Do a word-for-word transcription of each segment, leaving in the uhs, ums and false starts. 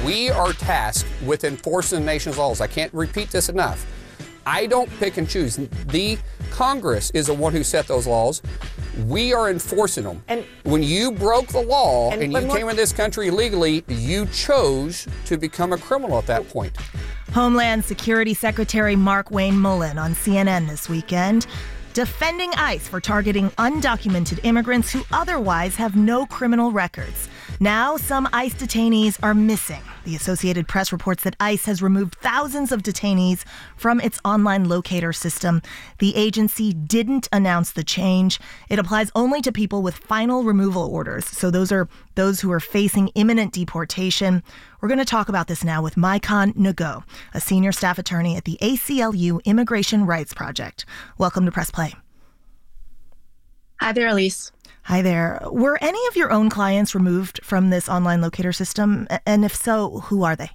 We are tasked with enforcing the nation's laws. I can't repeat this enough. I don't pick and choose. The Congress is the one who set those laws. We are enforcing them. And when you broke the law and, and you came in this country illegally, you chose to become a criminal at that point. Homeland Security Secretary Markwayne Mullin on C N N this weekend, defending ICE for targeting undocumented immigrants who otherwise have no criminal records. Now, some ICE detainees are missing. The Associated Press reports that ICE has removed thousands of detainees from its online locator system. The agency didn't announce the change. It applies only to people with final removal orders. So those are those who are facing imminent deportation. We're going to talk about this now with Maikon Ngo, a senior staff attorney at the A C L U Immigration Rights Project. Welcome to Press Play. Hi there, Elise. Hi there. Were any of your own clients removed from this online locator system? And if so, who are they?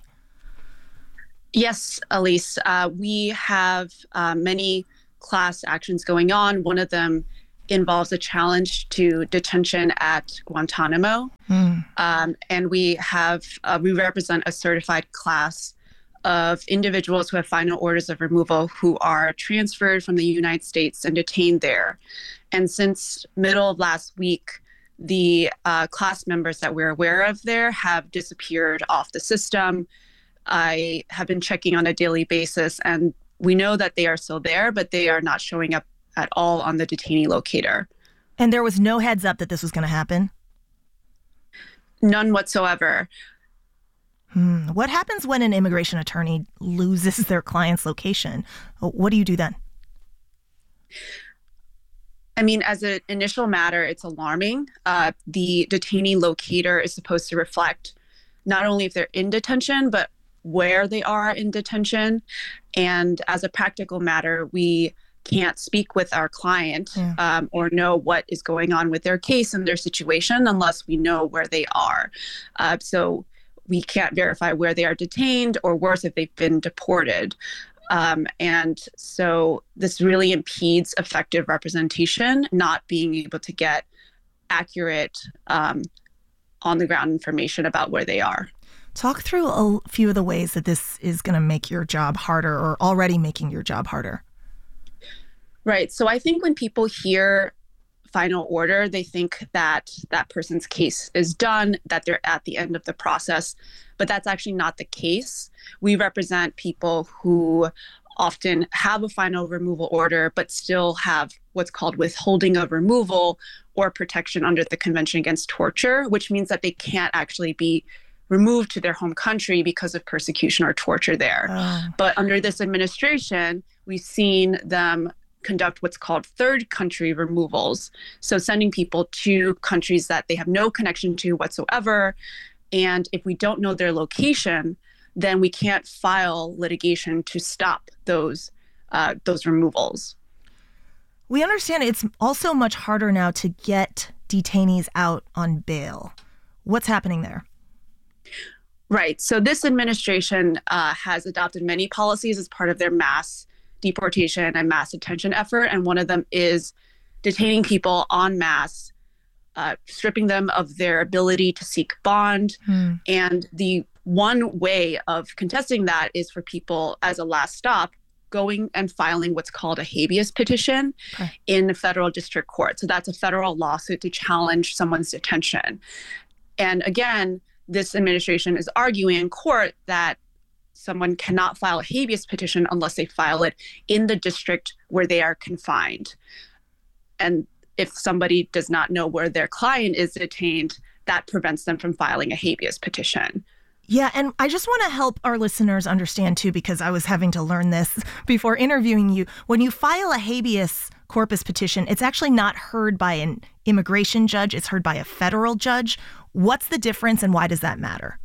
Yes, Elise. Uh, we have uh, many class actions going on. One of them involves a challenge to detention at Guantanamo. Mm. Um, and we have, uh, we represent a certified class of individuals who have final orders of removal who are transferred from the United States and detained there. And since middle of last week, the uh, class members that we're aware of there have disappeared off the system. I have been checking on a daily basis, and we know that they are still there, but they are not showing up at all on the detainee locator. And there was no heads up that this was going to happen? None whatsoever. Hmm. What happens when an immigration attorney loses their client's location? What do you do then? I mean, as an initial matter, it's alarming. Uh, the detainee locator is supposed to reflect not only if they're in detention, but where they are in detention. And as a practical matter, we can't speak with our client yeah. um, or know what is going on with their case and their situation unless we know where they are. Uh, so we can't verify where they are detained, or worse, if they've been deported. Um, and so this really impedes effective representation, not being able to get accurate um, on-the-ground information about where they are. Talk through a few of the ways that this is going to make your job harder, or already making your job harder. Right. So I think when people hear final order, they think that that person's case is done, that they're at the end of the process. But that's actually not the case. We represent people who often have a final removal order, but still have what's called withholding of removal or protection under the Convention Against Torture, which means that they can't actually be removed to their home country because of persecution or torture there. Oh. But under this administration, we've seen them conduct what's called third country removals. So sending people to countries that they have no connection to whatsoever. And if we don't know their location, then we can't file litigation to stop those uh, those removals. We understand it's also much harder now to get detainees out on bail. What's happening there? Right. So this administration uh, has adopted many policies as part of their mass deportation and mass detention effort. And one of them is detaining people en masse, uh, stripping them of their ability to seek bond. Hmm. And the one way of contesting that is for people, as a last stop, going and filing what's called a habeas petition okay. in a federal district court. So that's a federal lawsuit to challenge someone's detention. And again, this administration is arguing in court that someone cannot file a habeas petition unless they file it in the district where they are confined. And if somebody does not know where their client is detained, that prevents them from filing a habeas petition. Yeah, and I just want to help our listeners understand, too, because I was having to learn this before interviewing you. When you file a habeas corpus petition, it's actually not heard by an immigration judge. It's heard by a federal judge. What's the difference, and why does that matter?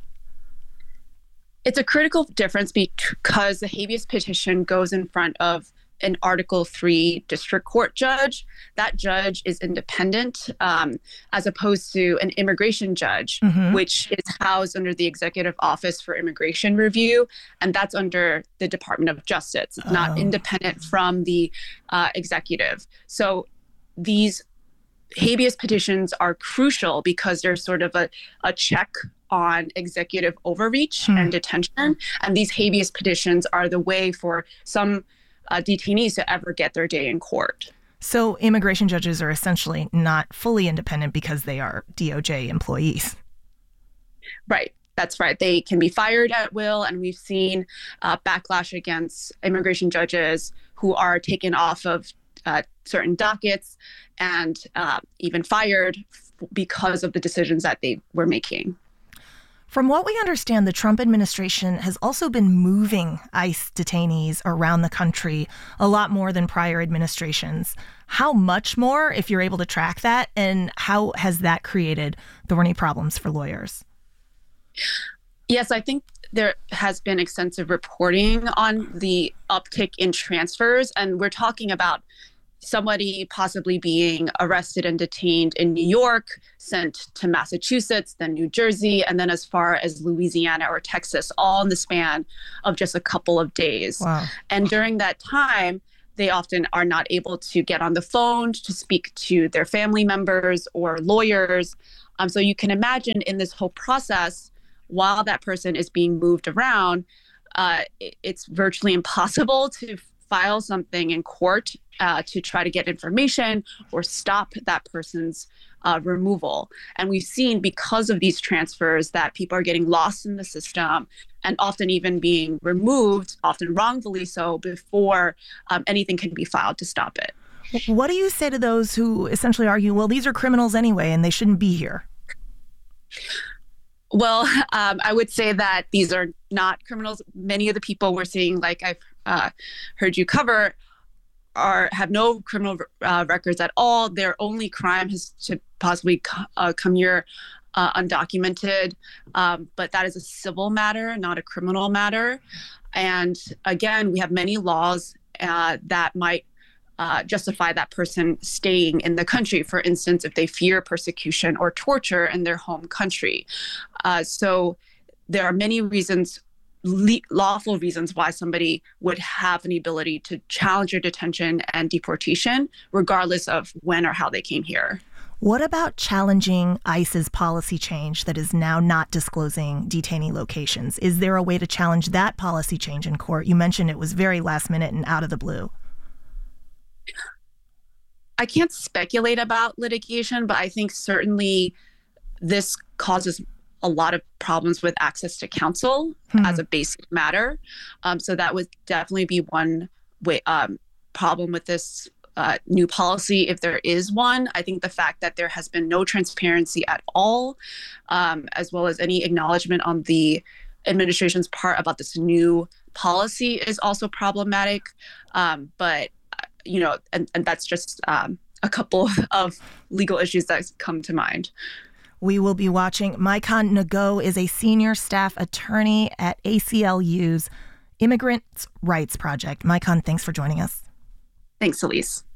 It's a critical difference because the habeas petition goes in front of an Article three district court judge. That judge is independent, um, as opposed to an immigration judge, mm-hmm. which is housed under the Executive Office for Immigration Review, and that's under the Department of Justice. It's oh. not independent from the uh, executive. So these habeas petitions are crucial because they're sort of a, a check on executive overreach hmm. and detention. And these habeas petitions are the way for some uh, detainees to ever get their day in court. So immigration judges are essentially not fully independent because they are D O J employees. Right. That's right. They can be fired at will. And we've seen uh, backlash against immigration judges who are taken off of uh, certain dockets and uh, even fired because of the decisions that they were making. From what we understand, the Trump administration has also been moving ICE detainees around the country a lot more than prior administrations. How much more, if you're able to track that, and how has that created thorny problems for lawyers? Yes, I think there has been extensive reporting on the uptick in transfers, and we're talking about somebody possibly being arrested and detained in New York, sent to Massachusetts, then New Jersey, and then as far as Louisiana or Texas, all in the span of just a couple of days. Wow. And during that time, they often are not able to get on the phone to speak to their family members or lawyers. Um, so you can imagine in this whole process, while that person is being moved around, uh, it, it's virtually impossible to file something in court uh, to try to get information or stop that person's uh, removal. And we've seen because of these transfers that people are getting lost in the system and often even being removed, often wrongfully so, before um, anything can be filed to stop it. What do you say to those who essentially argue, well, these are criminals anyway, and they shouldn't be here? Well, um, I would say that these are not criminals. Many of the people we're seeing, like I've uh, heard you cover, are have no criminal uh, records at all. Their only crime is to possibly co- uh, come here uh, undocumented. Um, but that is a civil matter, not a criminal matter. And again, we have many laws uh, that might Uh, justify that person staying in the country, for instance, if they fear persecution or torture in their home country. Uh, so there are many reasons, le- lawful reasons why somebody would have an ability to challenge their detention and deportation, regardless of when or how they came here. What about challenging ICE's policy change that is now not disclosing detainee locations? Is there a way to challenge that policy change in court? You mentioned it was very last minute and out of the blue. I can't speculate about litigation, but I think certainly this causes a lot of problems with access to counsel hmm. as a basic matter. Um, so that would definitely be one way, um, problem with this uh, new policy, if there is one. I think the fact that there has been no transparency at all, um, as well as any acknowledgement on the administration's part about this new policy, is also problematic. Um, but you know, and, and that's just um, a couple of legal issues that come to mind. We will be watching. Maikon Ngo is a senior staff attorney at A C L U's Immigrants' Rights Project. Maikon, thanks for joining us. Thanks, Elise.